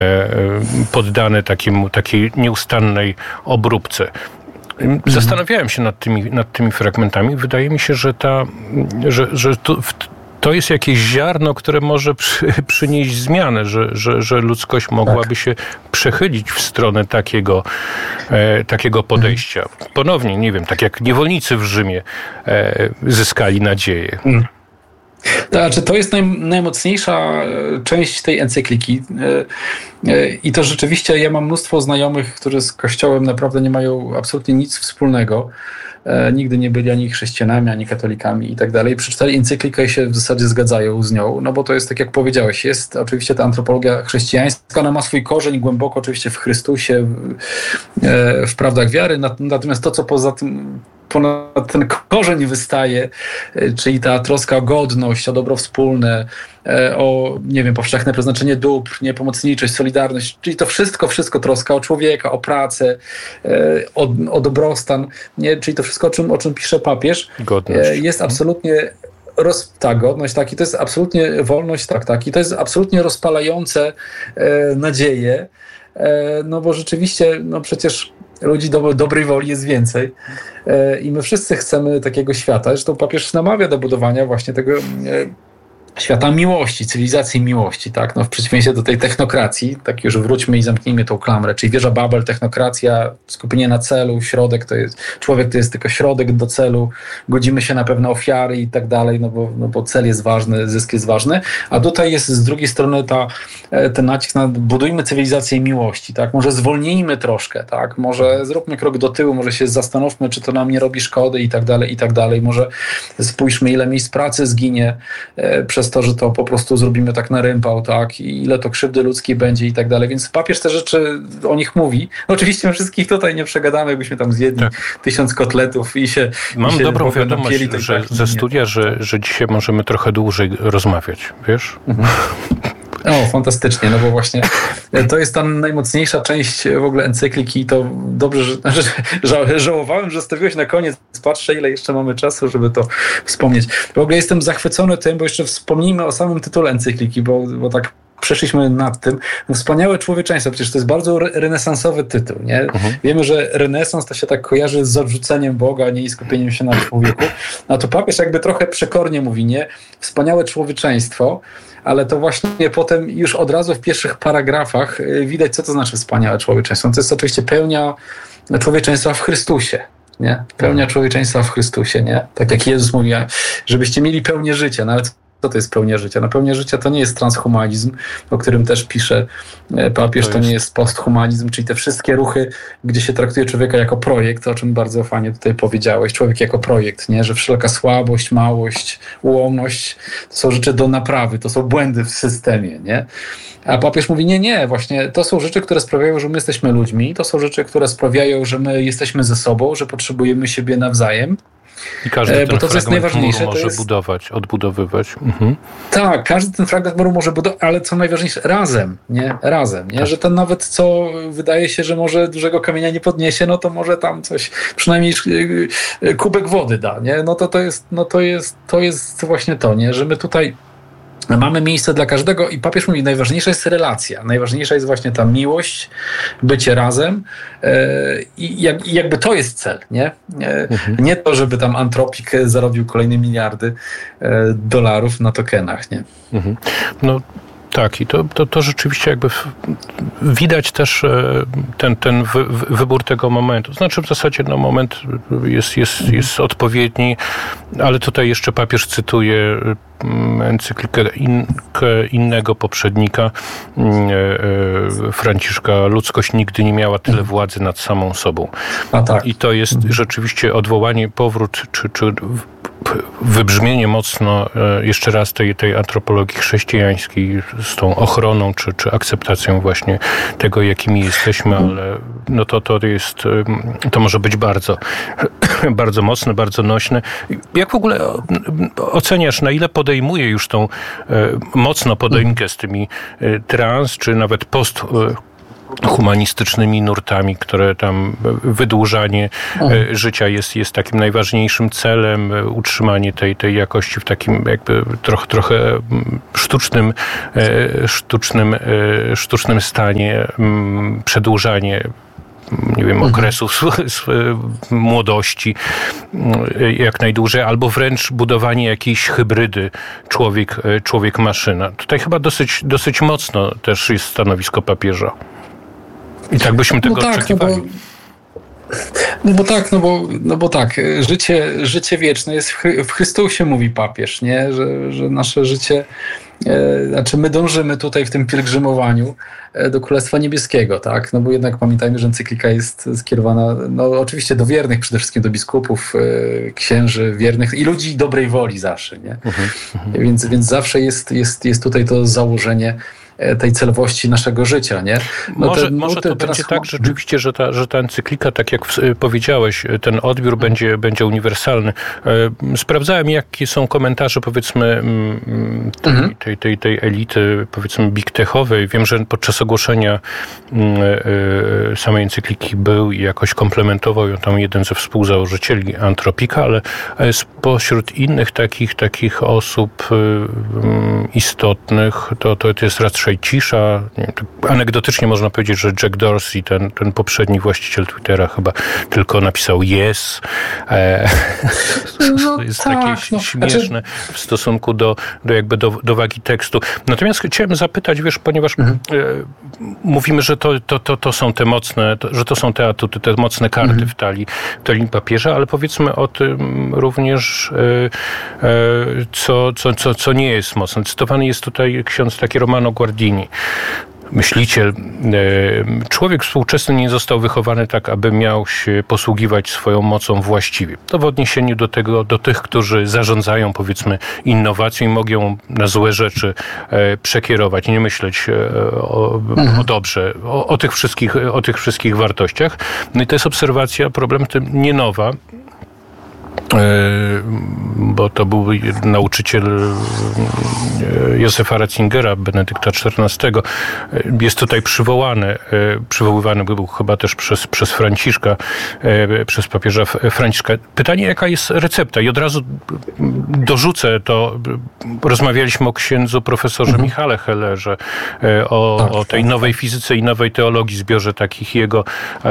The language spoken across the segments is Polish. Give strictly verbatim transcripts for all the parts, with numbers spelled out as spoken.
poddane takiemu, takiej nieustannej obróbce. Zastanawiałem się nad tymi, nad tymi fragmentami. Wydaje mi się, że, ta, że, że to, to jest jakieś ziarno, które może przy, przynieść zmianę, że, że, że ludzkość mogłaby tak. się przechylić w stronę takiego, e, takiego podejścia. Ponownie, nie wiem, tak jak niewolnicy w Rzymie e, zyskali nadzieję. Mm. Znaczy, to jest naj, najmocniejsza część tej encykliki i to rzeczywiście ja mam mnóstwo znajomych, którzy z Kościołem naprawdę nie mają absolutnie nic wspólnego. Nigdy nie byli ani chrześcijanami, ani katolikami i tak dalej. Przeczytali encyklikę i się w zasadzie zgadzają z nią, no bo to jest tak jak powiedziałeś, jest oczywiście ta antropologia chrześcijańska, ona ma swój korzeń głęboko oczywiście w Chrystusie, w, w prawdach wiary, natomiast to, co poza tym ponad ten korzeń wystaje, czyli ta troska o godność, o dobro wspólne, o, nie wiem, powszechne przeznaczenie dóbr, nie, pomocniczość, solidarność, czyli to wszystko, wszystko troska o człowieka, o pracę, o, o dobrostan, nie, czyli to wszystko, o czym, o czym pisze papież, godność. Jest absolutnie roz, tak, godność, tak, i to jest absolutnie wolność, tak, tak, i to jest absolutnie rozpalające e, nadzieję, e, no bo rzeczywiście, no przecież ludzi do, dobrej woli jest więcej e, i my wszyscy chcemy takiego świata. Zresztą papież namawia do budowania właśnie tego e, świata miłości, cywilizacji miłości, tak? No w przeciwieństwie do tej technokracji, tak już wróćmy i zamknijmy tą klamrę, czyli wieża Babel, technokracja, skupienie na celu, środek to jest, człowiek to jest tylko środek do celu, godzimy się na pewne ofiary i tak dalej, no bo, no bo cel jest ważny, zysk jest ważny, a tutaj jest z drugiej strony ta, ten nacisk na budujmy cywilizację miłości, tak? Może zwolnijmy troszkę, tak? Może zróbmy krok do tyłu, może się zastanówmy, czy to nam nie robi szkody i tak dalej, i tak dalej, może spójrzmy, ile miejsc pracy zginie e, przez to, że to po prostu zrobimy tak na rympał, tak, i ile to krzywdy ludzkiej będzie i tak dalej, więc papież te rzeczy o nich mówi. No oczywiście my wszystkich tutaj nie przegadamy, jakbyśmy tam zjedli tak. tysiąc kotletów i się Mam i się dobrą wiadomość, napieli, że tak, ze studia, że, że dzisiaj możemy trochę dłużej rozmawiać, wiesz? Mhm. O, fantastycznie, no bo właśnie to jest ta najmocniejsza część w ogóle encykliki i to dobrze, że, że, że żałowałem, że stawiłeś na koniec. Patrzę, ile jeszcze mamy czasu, żeby to wspomnieć. W ogóle jestem zachwycony tym, bo jeszcze wspomnijmy o samym tytule encykliki, bo, bo tak przeszliśmy nad tym. Wspaniałe człowieczeństwo, przecież to jest bardzo renesansowy tytuł, nie? Mhm. Wiemy, że renesans to się tak kojarzy z odrzuceniem Boga, nie, i skupieniem się na człowieku. A to papież jakby trochę przekornie mówi, nie? Wspaniałe człowieczeństwo, ale to właśnie potem już od razu w pierwszych paragrafach widać, co to znaczy wspaniałe człowieczeństwo. To jest oczywiście pełnia człowieczeństwa w Chrystusie. Nie? Pełnia człowieczeństwa w Chrystusie, nie? Tak jak Jezus mówi, żebyście mieli pełnię życia. Nawet co to jest pełnia życia? No pełnia życia to nie jest transhumanizm, o którym też pisze papież, to, to nie jest posthumanizm, czyli te wszystkie ruchy, gdzie się traktuje człowieka jako projekt, o czym bardzo fajnie tutaj powiedziałeś, człowiek jako projekt, nie? Że wszelka słabość, małość, ułomność to są rzeczy do naprawy, to są błędy w systemie, nie? A papież mówi, nie, nie, właśnie to są rzeczy, które sprawiają, że my jesteśmy ludźmi, to są rzeczy, które sprawiają, że my jesteśmy ze sobą, że potrzebujemy siebie nawzajem. I każdy ten bo to, co jest najważniejsze, może to jest... budować, odbudowywać. Mhm. Tak, każdy ten fragment muru może budować, ale co najważniejsze, razem, nie? Razem, nie? Tak. Że ten nawet, co wydaje się, że może dużego kamienia nie podniesie, no to może tam coś, przynajmniej kubek wody da, nie? No to to jest, no to jest, to jest właśnie to, nie? Że my tutaj mamy miejsce dla każdego i papież mówi, najważniejsza jest relacja. Najważniejsza jest właśnie ta miłość, bycie razem i jakby to jest cel, nie? Mhm. Nie to, żeby tam Antropik zarobił kolejne miliardy dolarów na tokenach, nie? Mhm. No tak, i to, to, to rzeczywiście jakby widać też ten, ten wy, wybór tego momentu. Znaczy w zasadzie no, moment jest, jest, jest odpowiedni, ale tutaj jeszcze papież cytuje encyklikę in, innego poprzednika, Franciszka. Ludzkość nigdy nie miała tyle władzy nad samą sobą. A tak. I to jest rzeczywiście odwołanie, powrót, czy, czy wybrzmienie mocno jeszcze raz tej, tej antropologii chrześcijańskiej z tą ochroną, czy, czy akceptacją właśnie tego, jakimi jesteśmy, ale no to, to jest, to może być bardzo, bardzo mocne, bardzo nośne. Jak w ogóle oceniasz, na ile podejmuje już tą mocno podejmkę z tymi trans, czy nawet post humanistycznymi nurtami, które tam wydłużanie mhm. życia jest, jest takim najważniejszym celem, utrzymanie tej, tej jakości w takim jakby trochę, trochę sztucznym, sztucznym, sztucznym stanie, przedłużanie nie wiem, okresu młodości jak najdłużej, albo wręcz budowanie jakiejś hybrydy człowiek, człowiek maszyna. Tutaj chyba dosyć, dosyć mocno też jest stanowisko papieża. I tak byśmy tego no tak, oczekiwali. No bo... No bo tak, no bo, no bo tak, życie, życie wieczne jest w, w Chrystusie, mówi papież, nie? Że, że nasze życie, e, znaczy my dążymy tutaj w tym pielgrzymowaniu do Królestwa Niebieskiego, tak? No bo jednak pamiętajmy, że encyklika jest skierowana, no oczywiście do wiernych, przede wszystkim do biskupów, e, księży, wiernych i ludzi dobrej woli zawsze, nie? Mhm, więc, więc zawsze jest, jest, jest tutaj to założenie tej celowości naszego życia, nie? No może te, może to teraz... będzie tak rzeczywiście, że ta, że ta encyklika, tak jak powiedziałeś, ten odbiór będzie, będzie uniwersalny. Sprawdzałem, jakie są komentarze, powiedzmy, tej, mhm. tej, tej, tej elity, powiedzmy, big techowej. Wiem, że podczas ogłoszenia samej encykliki był i jakoś komplementował ją tam jeden ze współzałożycieli Antropika, ale spośród innych takich, takich osób istotnych, to, to jest raczej cisza. Anegdotycznie można powiedzieć, że Jack Dorsey, ten, ten poprzedni właściciel Twittera, chyba tylko napisał yes. E, no, to jest tak, takie no, śmieszne znaczy... w stosunku do, do jakby do, do wagi tekstu. Natomiast chciałem zapytać, wiesz, ponieważ mhm. e, mówimy, że to, to, to, to są te mocne, to, że to są te atuty, te mocne karty mhm. w talii, w talii papieża, ale powiedzmy o tym również, e, e, co, co, co, co nie jest mocne. Cytowany jest tutaj ksiądz taki Romano Guardini, myśliciel. Człowiek współczesny nie został wychowany tak, aby miał się posługiwać swoją mocą właściwie. To w odniesieniu do tego, do tych, którzy zarządzają, powiedzmy, innowacją i mogą na złe rzeczy przekierować, nie myśleć o, o dobrze, o, o tych wszystkich, o tych wszystkich wartościach. No i to jest obserwacja, problem tym nie nowa, bo to był nauczyciel Józefa Ratzingera, Benedykta czternastego. Jest tutaj przywołany, przywoływany był chyba też przez, przez Franciszka, przez papieża Franciszka. Pytanie, jaka jest recepta? I od razu dorzucę to, rozmawialiśmy o księdzu profesorze mhm. Michale Hellerze, o, tak, o tej nowej fizyce i nowej teologii, zbiorze takich jego,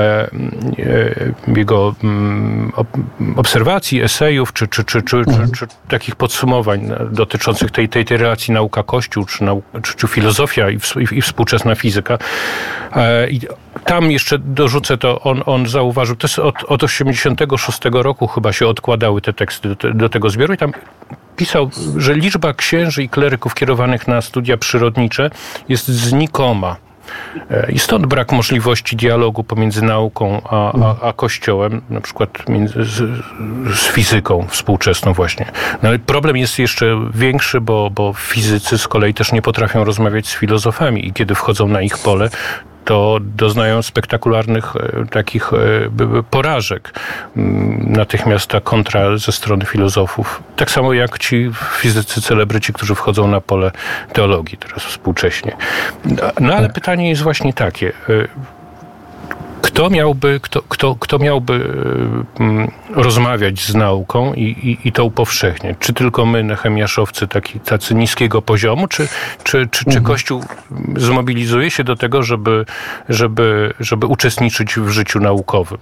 jego obserwacji, esejów, czy, czy, czy, czy, mhm. czy, czy takich podsumowań dotyczących tej, tej, tej relacji nauka-kościół, czy, nau, czy, czy filozofia i, w, i współczesna fizyka. I tam jeszcze dorzucę to, on, on zauważył, to jest od, od osiemdziesiątego szóstego roku chyba się odkładały te teksty do, do tego zbioru i tam pisał, że liczba księży i kleryków kierowanych na studia przyrodnicze jest znikoma. I stąd brak możliwości dialogu pomiędzy nauką a, a, a Kościołem, na przykład między, z, z fizyką współczesną właśnie. No ale problem jest jeszcze większy, bo, bo fizycy z kolei też nie potrafią rozmawiać z filozofami i kiedy wchodzą na ich pole, to doznają spektakularnych takich porażek. Natychmiast ta kontra ze strony filozofów. Tak samo jak ci fizycy celebryci, którzy wchodzą na pole teologii teraz współcześnie. No ale pytanie jest właśnie takie. Kto miałby, kto, kto, kto miałby rozmawiać z nauką i, i, i to upowszechniać? Czy tylko my, nehemiaszowcy, taki, tacy niskiego poziomu, czy, czy, czy, czy Kościół zmobilizuje się do tego, żeby, żeby, żeby uczestniczyć w życiu naukowym?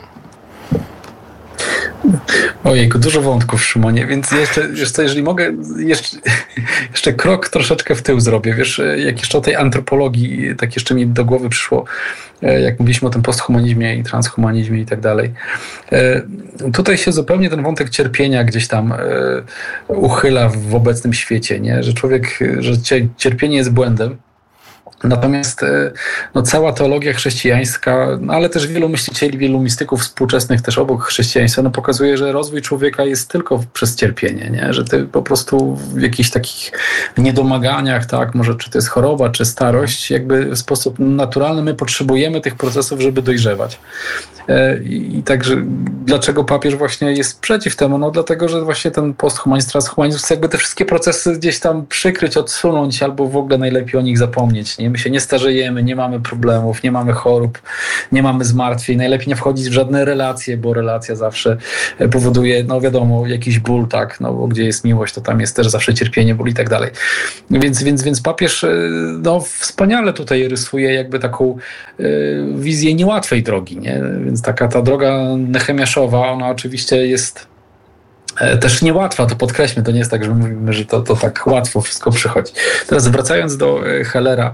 Ojejku, dużo wątków, Szymonie, więc jeszcze, jeszcze jeżeli mogę, jeszcze, jeszcze krok troszeczkę w tył zrobię. Wiesz, jak jeszcze o tej antropologii, tak jeszcze mi do głowy przyszło, jak mówiliśmy o tym posthumanizmie i transhumanizmie i tak dalej. Tutaj się zupełnie ten wątek cierpienia gdzieś tam uchyla w obecnym świecie, nie? Że człowiek, że cierpienie jest błędem. Natomiast no, cała teologia chrześcijańska, no, ale też wielu myślicieli, wielu mistyków współczesnych też obok chrześcijaństwa, no, pokazuje, że rozwój człowieka jest tylko przez cierpienie, nie? Że ty po prostu w jakichś takich niedomaganiach, tak, może czy to jest choroba, czy starość, jakby w sposób naturalny my potrzebujemy tych procesów, żeby dojrzewać. I, i także dlaczego papież właśnie jest przeciw temu? No dlatego, że właśnie ten posthumanizm, transhumanizm chce jakby te wszystkie procesy gdzieś tam przykryć, odsunąć albo w ogóle najlepiej o nich zapomnieć, nie? nie? My się nie starzejemy, nie mamy problemów, nie mamy chorób, nie mamy zmartwień. Najlepiej nie wchodzić w żadne relacje, bo relacja zawsze powoduje, no wiadomo, jakiś ból, tak? No bo gdzie jest miłość, to tam jest też zawsze cierpienie, ból i tak dalej. Więc, więc, więc papież no, wspaniale tutaj rysuje jakby taką y, wizję niełatwej drogi, nie? Więc taka ta droga nehemiaszowa, ona oczywiście jest też niełatwa, to podkreślmy, to nie jest tak, że mówimy, że to, to tak łatwo wszystko przychodzi. Teraz wracając do Hellera,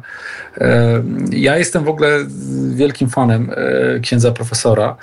ja jestem w ogóle wielkim fanem księdza profesora.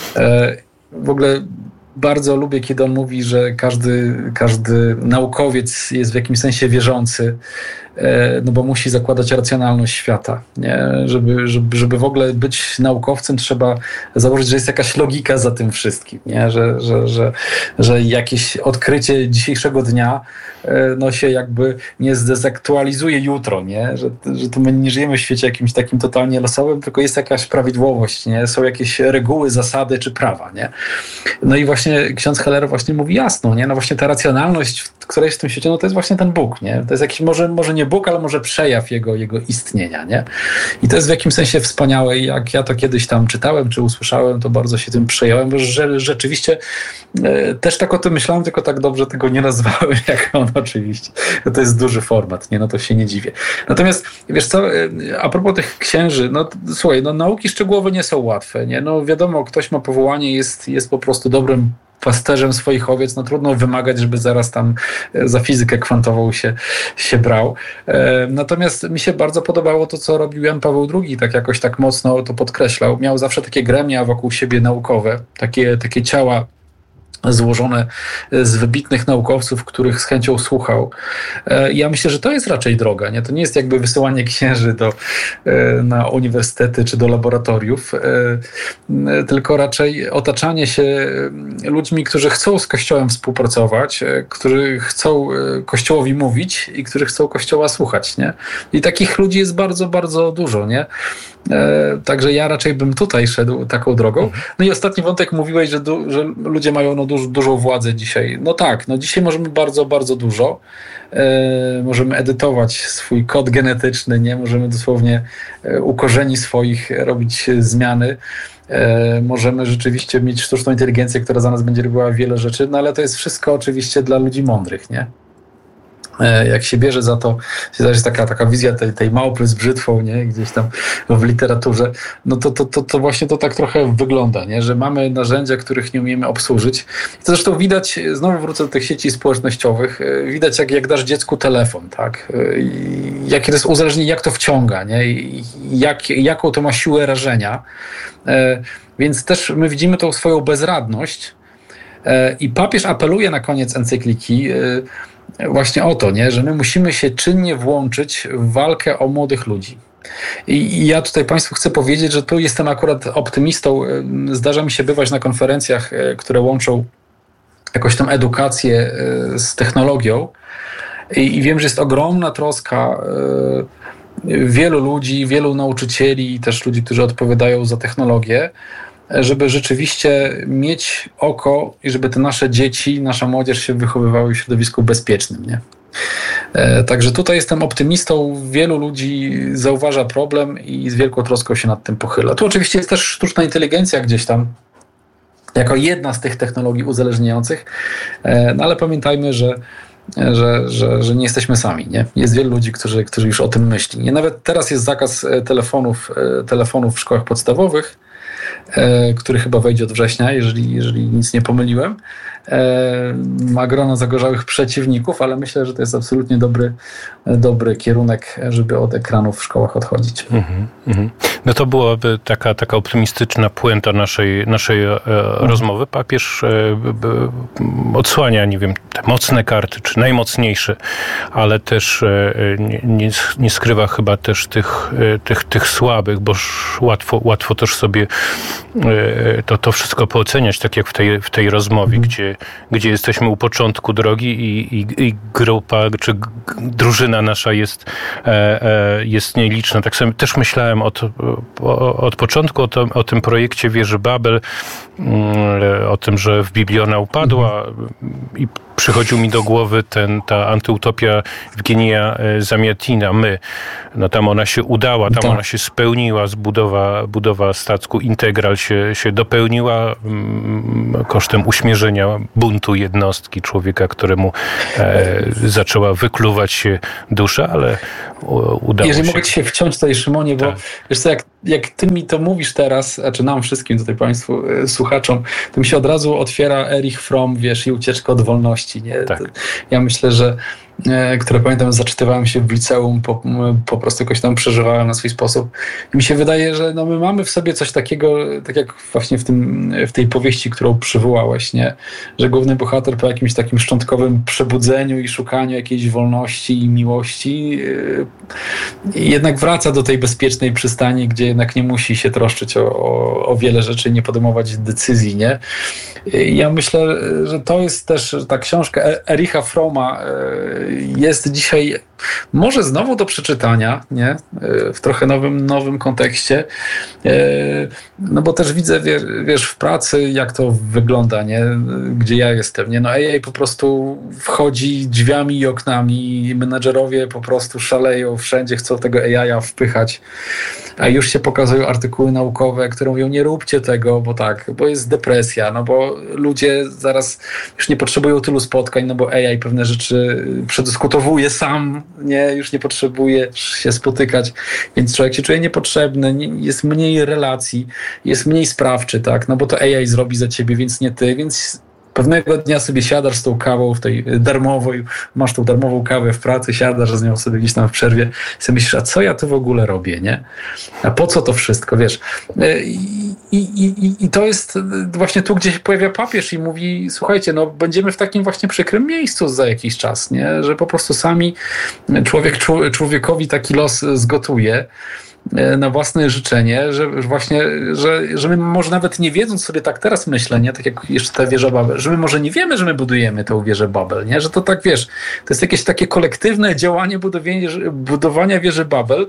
W ogóle bardzo lubię, kiedy on mówi, że każdy, każdy naukowiec jest w jakimś sensie wierzący, no bo musi zakładać racjonalność świata. Nie? Żeby, żeby, żeby w ogóle być naukowcem, trzeba założyć, że jest jakaś logika za tym wszystkim. Nie? Że, że, że, że jakieś odkrycie dzisiejszego dnia no się jakby nie zdezaktualizuje jutro, nie? Że, że to my nie żyjemy w świecie jakimś takim totalnie losowym, tylko jest jakaś prawidłowość, nie? Są jakieś reguły, zasady czy prawa. Nie? No i właśnie ksiądz Heller właśnie mówi jasno, nie? No właśnie ta racjonalność, która jest w tym świecie, no to jest właśnie ten Bóg. Nie? To jest jakiś, może, może nie Bóg, ale może przejaw jego, jego istnienia. Nie? I to jest w jakimś sensie wspaniałe i jak ja to kiedyś tam czytałem czy usłyszałem, to bardzo się tym przejąłem, bo że, rzeczywiście e, też tak o tym myślałem, tylko tak dobrze tego nie nazwałem jak on oczywiście. No to jest duży format, nie? No to się nie dziwię. Natomiast wiesz co, a propos tych księży, no słuchaj, no nauki szczegółowe nie są łatwe, nie? No wiadomo, ktoś ma powołanie, jest, jest po prostu dobrym pasterzem swoich owiec, no trudno wymagać, żeby zaraz tam za fizykę kwantową się, się brał. Natomiast mi się bardzo podobało to, co robił Jan Paweł drugi, tak jakoś tak mocno to podkreślał. Miał zawsze takie gremia wokół siebie naukowe, takie, takie ciała złożone z wybitnych naukowców, których z chęcią słuchał. Ja myślę, że to jest raczej droga. Nie? To nie jest jakby wysyłanie księży do, na uniwersytety czy do laboratoriów, tylko raczej otaczanie się ludźmi, którzy chcą z Kościołem współpracować, którzy chcą Kościołowi mówić i którzy chcą Kościoła słuchać. Nie? I takich ludzi jest bardzo, bardzo dużo. Nie? Także ja raczej bym tutaj szedł taką drogą. No i ostatni wątek, mówiłeś, że, du- że ludzie mają no, duż- dużą władzę dzisiaj. No tak, no dzisiaj możemy bardzo, bardzo dużo. E, możemy edytować swój kod genetyczny, nie? Możemy dosłownie u korzeni swoich robić zmiany. E, możemy rzeczywiście mieć sztuczną inteligencję, która za nas będzie robiła wiele rzeczy, no ale to jest wszystko oczywiście dla ludzi mądrych, nie? Jak się bierze za to, to jest taka, taka wizja tej, tej małpy z brzytwą, nie? Gdzieś tam w literaturze, no to, to, to, to właśnie to tak trochę wygląda, nie? Że mamy narzędzia, których nie umiemy obsłużyć. I to zresztą widać, znowu wrócę do tych sieci społecznościowych, widać jak, jak dasz dziecku telefon, tak? Jakie to jest uzależnienie, jak to wciąga, nie? I jak, jaką to ma siłę rażenia. Więc też my widzimy tą swoją bezradność i papież apeluje na koniec encykliki właśnie o to, nie? Że my musimy się czynnie włączyć w walkę o młodych ludzi. I ja tutaj Państwu chcę powiedzieć, że tu jestem akurat optymistą. Zdarza mi się bywać na konferencjach, które łączą jakoś tą edukację z technologią. I wiem, że jest ogromna troska wielu ludzi, wielu nauczycieli i też ludzi, którzy odpowiadają za technologię, żeby rzeczywiście mieć oko i żeby te nasze dzieci, nasza młodzież się wychowywały w środowisku bezpiecznym. Nie? Także tutaj jestem optymistą. Wielu ludzi zauważa problem i z wielką troską się nad tym pochyla. Tu oczywiście jest też sztuczna inteligencja gdzieś tam, jako jedna z tych technologii uzależniających, no ale pamiętajmy, że Że, że, że nie jesteśmy sami. Nie? Jest wielu ludzi, którzy, którzy już o tym myśli. Nie? Nawet teraz jest zakaz telefonów, telefonów w szkołach podstawowych, który chyba wejdzie od września, jeżeli, jeżeli nic nie pomyliłem. Ma grono zagorzałych przeciwników, ale myślę, że to jest absolutnie dobry, dobry kierunek, żeby od ekranów w szkołach odchodzić. Mm-hmm, mm-hmm. No to byłaby taka, taka optymistyczna puenta naszej, naszej e, rozmowy. Papież e, b, odsłania, nie wiem, te mocne karty, czy najmocniejsze, ale też e, nie, nie, nie skrywa chyba też tych, e, tych, tych słabych, bo łatwo, łatwo też sobie e, to, to wszystko pooceniać, tak jak w tej, w tej rozmowie, mm. gdzie gdzie, gdzie jesteśmy u początku drogi i, i, i grupa, czy g- drużyna nasza jest, e, e, jest nieliczna. Tak sobie też myślałem od, o, od początku o, to, o tym projekcie wieży Babel, o tym, że w Bibliona upadła i przychodził mi do głowy ten, ta antyutopia Eugenia Zamiatina, My. No tam ona się udała, tam tak. ona się spełniła, zbudowa, budowa statku Integral się, się dopełniła mm, kosztem uśmierzenia buntu jednostki, człowieka, któremu e, zaczęła wykluwać się dusza, ale udało Jeżeli się. mogę ci się wciąć tutaj, Szymonie, bo tak. wiesz co, jak, jak ty mi to mówisz teraz, znaczy nam wszystkim tutaj Państwu e, słuchaczom, to mi się od razu otwiera Erich Fromm, wiesz, i Ucieczka od wolności, nie? Tak. Ja myślę, że które pamiętam, zaczytywałem się w liceum, po, po prostu jakoś tam przeżywałem na swój sposób. I mi się wydaje, że no my mamy w sobie coś takiego, tak jak właśnie w, tym, w tej powieści, którą przywołałeś, nie? Że główny bohater po jakimś takim szczątkowym przebudzeniu i szukaniu jakiejś wolności i miłości yy, jednak wraca do tej bezpiecznej przystani, gdzie jednak nie musi się troszczyć o, o, o wiele rzeczy, nie podejmować decyzji, nie? I ja myślę, że to jest też ta książka Ericha Fromma, yy, jest dzisiaj może znowu do przeczytania, nie? W trochę nowym, nowym kontekście. No bo też widzę, wiesz, w pracy, jak to wygląda, nie? Gdzie ja jestem, nie? No A I po prostu wchodzi drzwiami i oknami, menadżerowie po prostu szaleją, wszędzie chcą tego A I wpychać, a już się pokazują artykuły naukowe, które mówią, nie róbcie tego, bo tak, bo jest depresja, no bo ludzie zaraz już nie potrzebują tylu spotkań, no bo A I pewne rzeczy przedyskutowuje sam, nie, już nie potrzebuje się spotykać, więc człowiek się czuje niepotrzebny, nie, jest mniej relacji, jest mniej sprawczy, tak, no bo to A I zrobi za ciebie, więc nie ty, więc pewnego dnia sobie siadasz z tą kawą w tej darmowej, masz tą darmową kawę w pracy, siadasz z nią sobie gdzieś tam w przerwie i sobie myślisz, a co ja tu w ogóle robię, nie? A po co to wszystko, wiesz? I, i, i, i to jest właśnie tu, gdzie się pojawia papież i mówi, słuchajcie, no będziemy w takim właśnie przykrym miejscu za jakiś czas, nie? Że po prostu sami człowiek człowiekowi taki los zgotuje na własne życzenie, że właśnie, że, że my może nawet nie wiedząc sobie, tak teraz myślę, nie? Tak jak jeszcze ta wieża Babel, że my może nie wiemy, że my budujemy tę wieżę Babel, nie? Że to tak, wiesz, to jest jakieś takie kolektywne działanie budowania, budowania wieży Babel,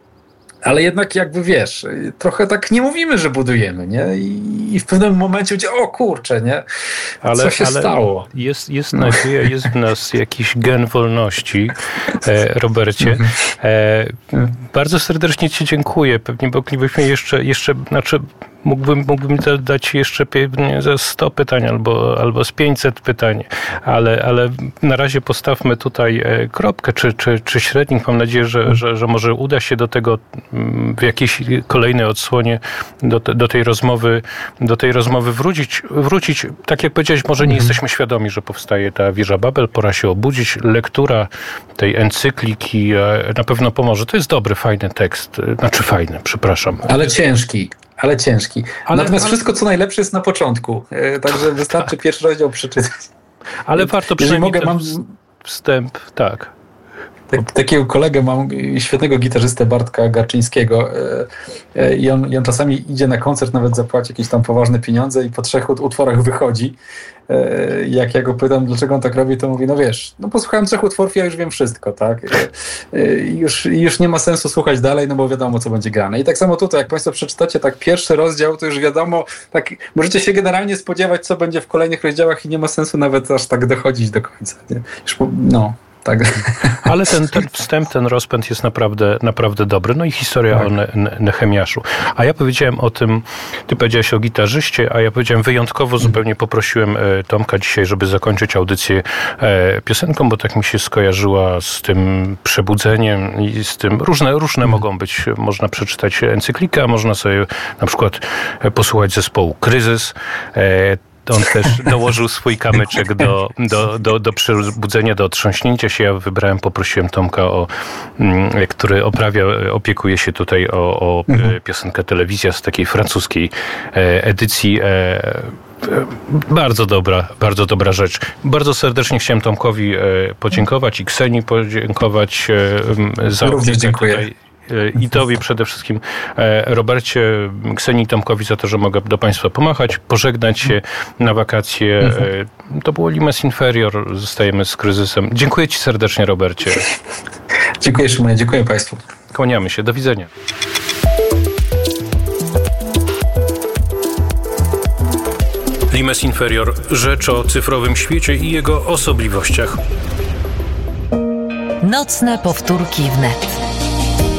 ale jednak jakby, wiesz, trochę tak nie mówimy, że budujemy, nie? I, i w pewnym momencie będzie, o kurczę, nie? Ale, co się ale stało? Jest, jest nadzieja, jest w nas jakiś gen wolności, e, Robercie. E, bardzo serdecznie ci dziękuję. Pewnie moglibyśmy jeszcze, jeszcze znaczy mógłbym, mógłbym dać jeszcze pewnie ze sto pytań albo, albo z pięćset pytań, ale, ale na razie postawmy tutaj kropkę, czy, czy, czy średnik. Mam nadzieję, że, że, że może uda się do tego w jakiejś kolejnej odsłonie do, do tej rozmowy, do tej rozmowy wrócić, wrócić. Tak jak powiedziałeś, może nie jesteśmy świadomi, że powstaje ta wieża Babel, pora się obudzić. Lektura tej encykliki na pewno pomoże. To jest dobry, fajny tekst. Znaczy fajny, przepraszam. Ale ciężki. Ale ciężki. Ale, Natomiast ale... wszystko, co najlepsze, jest na początku. Także wystarczy tak. pierwszy rozdział przeczytać. Ale warto przynajmniej mogę, mam wstęp, tak. Tak, takiego kolegę mam, świetnego gitarzystę Bartka Garczyńskiego i on, i on czasami idzie na koncert, nawet zapłaci jakieś tam poważne pieniądze i po trzech utworach wychodzi. Jak ja go pytam, dlaczego on tak robi, to mówi, no wiesz, no posłuchałem trzech utworów, ja już wiem wszystko, tak? Już, już nie ma sensu słuchać dalej, no bo wiadomo, co będzie grane. I tak samo tutaj, jak Państwo przeczytacie tak pierwszy rozdział, to już wiadomo, tak możecie się generalnie spodziewać, co będzie w kolejnych rozdziałach i nie ma sensu nawet aż tak dochodzić do końca. Nie? Już, no... Tak. Ale ten, ten wstęp, ten rozpęd jest naprawdę, naprawdę dobry. No i historia tak. o ne- ne- Nehemiaszu. A ja powiedziałem o tym, ty powiedziałeś o gitarzyście, a ja powiedziałem wyjątkowo, zupełnie poprosiłem Tomka dzisiaj, żeby zakończyć audycję piosenką, bo tak mi się skojarzyła z tym przebudzeniem i z tym, różne, różne hmm. mogą być, można przeczytać encyklikę, a można sobie na przykład posłuchać zespołu Kryzys. On też dołożył swój kamyczek do, do, do, do przebudzenia, do otrząśnięcia się. Ja wybrałem, poprosiłem Tomka, o, który oprawia, opiekuje się tutaj o, o mhm. piosenkę Telewizja z takiej francuskiej edycji. Bardzo dobra, bardzo dobra rzecz. Bardzo serdecznie chciałem Tomkowi podziękować i Ksenii podziękować za Również dziękuję. Tutaj i tobie przede wszystkim, Robercie, Ksenii Tomkowi, za to, że mogę do państwa pomachać, pożegnać się na wakacje. Mhm. To było Limes Inferior. Zostajemy z kryzysem. Dziękuję ci serdecznie, Robercie. Dziękuję, Szymonie. Dziękuję państwu. Kłaniamy się. Do widzenia. Limes Inferior. Rzecz o cyfrowym świecie i jego osobliwościach. Nocne powtórki wnet.